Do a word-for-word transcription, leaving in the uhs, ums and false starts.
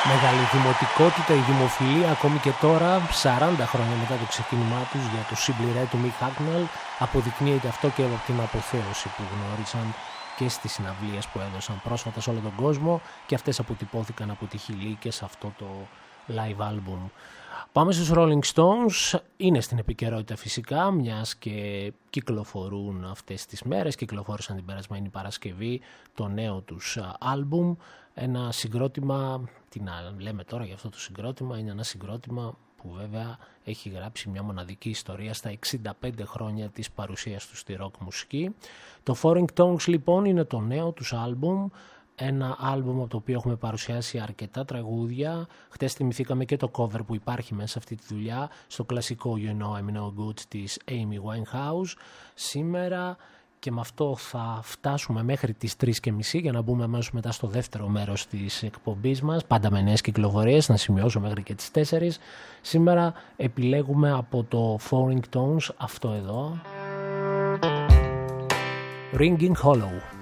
Μεγάλη δημοτικότητα, η δημοφιλία ακόμη και τώρα, σαράντα χρόνια μετά το ξεκίνημά τους για το Simply Red του Mick Hucknall, αποδεικνύεται αυτό και από την αποθέωση που γνώρισαν και στις συναυλίες που έδωσαν πρόσφατα σε όλο τον κόσμο και αυτές αποτυπώθηκαν από τη Χιλή και σε αυτό το live album. Πάμε στους Rolling Stones, είναι στην επικαιρότητα φυσικά, μιας και κυκλοφορούν αυτές τις μέρες, κυκλοφόρησαν την περασμένη Παρασκευή το νέο τους άλμπουμ, ένα συγκρότημα, τι να λέμε τώρα για αυτό το συγκρότημα, είναι ένα συγκρότημα που βέβαια έχει γράψει μια μοναδική ιστορία στα εξήντα πέντε χρόνια της παρουσίας του στη ροκ μουσική. Το Foreign Tongues λοιπόν είναι το νέο τους άλμπουμ, ένα άλμπουμ από το οποίο έχουμε παρουσιάσει αρκετά τραγούδια. Χτες θυμηθήκαμε και το cover που υπάρχει μέσα σε αυτή τη δουλειά, στο κλασικό You Know I'm No Good της Amy Winehouse. Σήμερα και με αυτό θα φτάσουμε μέχρι τις τρεις και μισή για να μπούμε αμέσως μετά στο δεύτερο μέρος της εκπομπής μας, πάντα με νέες κυκλοφορίες, να σημειώσω μέχρι και τις τέσσερις. Σήμερα επιλέγουμε από το Foreign Tones αυτό εδώ, Ringing Hollow.